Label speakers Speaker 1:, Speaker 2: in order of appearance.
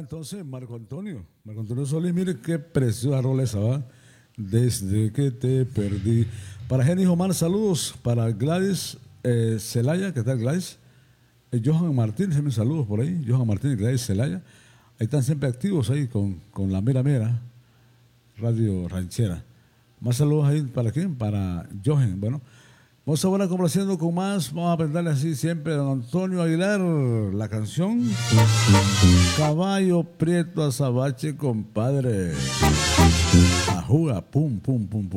Speaker 1: entonces Marco Antonio. Marco Antonio Solís, mire qué preciosa rola esa, ¿va? Desde que te perdí. Para Jenny Omar, saludos. Para Gladys Celaya, ¿qué tal Gladys? Johan Martínez, también saludos por ahí. Johan Martínez, Gladys Celaya. Ahí están siempre activos ahí con la mera mera Radio Ranchera. Más saludos ahí, ¿para quién? Para Johan. Bueno, vamos ahora complaciendo con más. Vamos a aprenderle así siempre a don Antonio Aguilar la canción Caballo Prieto Azabache, compadre. Ajuga, pum, pum, pum, pum.